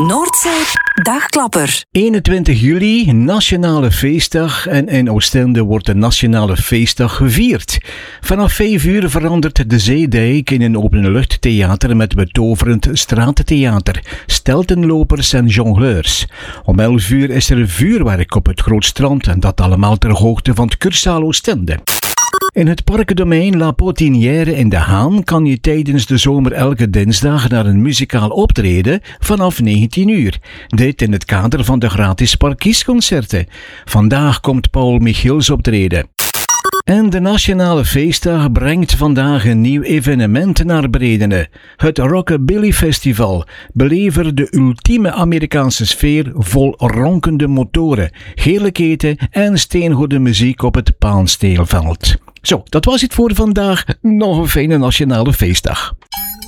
Noordzee Dagklapper. 21 juli, Nationale Feestdag, en in Oostende wordt de Nationale Feestdag gevierd. Vanaf 5 uur verandert de Zeedijk in een openluchttheater met betoverend straattheater, steltenlopers en jongleurs. Om 11 uur is er vuurwerk op het Grootstrand en dat allemaal ter hoogte van het Cursaal Oostende. In het parkendomein La Potinière in De Haan kan je tijdens de zomer elke dinsdag naar een muzikaal optreden vanaf 19 uur. Dit in het kader van de gratis parkiesconcerten. Vandaag komt Paul Michiels optreden. En de Nationale Feestdag brengt vandaag een nieuw evenement naar Bredene. Het Rockabilly Festival. Belever de ultieme Amerikaanse sfeer vol ronkende motoren, gele keten en steengoede muziek op het Paansteelveld. Zo, dat was het voor vandaag. Nog een fijne Nationale Feestdag.